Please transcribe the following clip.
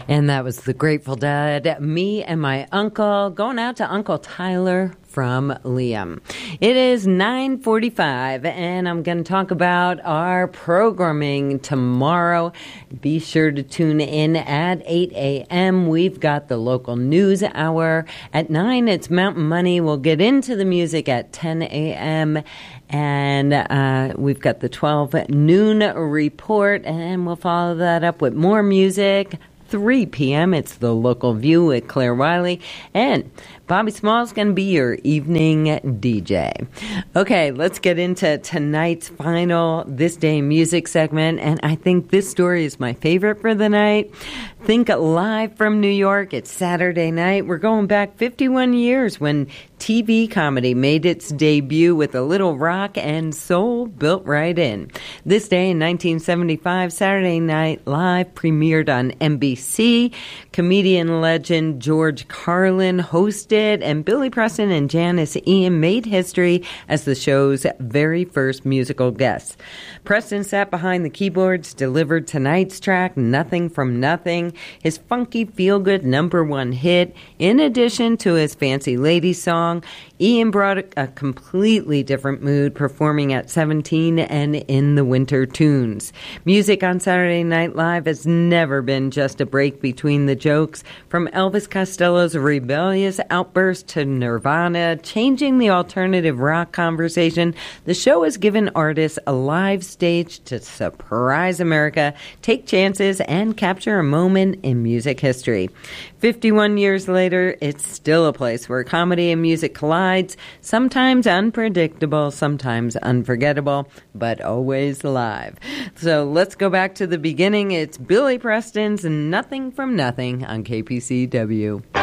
And that was the Grateful Dead, Me and My Uncle, going out to Uncle Tyler from Liam. It is 9:45, and I'm going to talk about our programming tomorrow. Be sure to tune in at 8 a.m. We've got the local news hour. At 9, it's Mountain Money. We'll get into the music at 10 a.m., and we've got the 12 noon report, and we'll follow that up with more music. 3 p.m. It's the Local View with Claire Wiley, and Bobby Small's going to be your evening DJ. Okay, let's get into tonight's final This Day in Music segment, and I think this story is my favorite for the night. Think live from New York. It's Saturday night. We're going back 51 years when TV comedy made its debut with a little rock and soul built right in. This day in 1975, Saturday Night Live premiered on NBC. Comedian legend George Carlin hosted, and Billy Preston and Janice Ian made history as the show's very first musical guests. Preston sat behind the keyboards, delivered tonight's track, Nothing from Nothing, his funky feel-good #1 hit. In addition to his Fancy Lady song, Ian brought a completely different mood, performing at 17 and in the Winter Tunes. Music on Saturday Night Live has never been just a break between the jokes. From Elvis Costello's rebellious outburst to Nirvana, changing the alternative rock conversation, the show has given artists a live stage to surprise America, take chances, and capture a moment in music history. 51 years later, it's still a place where comedy and music collide, sometimes unpredictable, sometimes unforgettable, but always live. So let's go back to the beginning. It's Billy Preston's Nothing from Nothing on KPCW.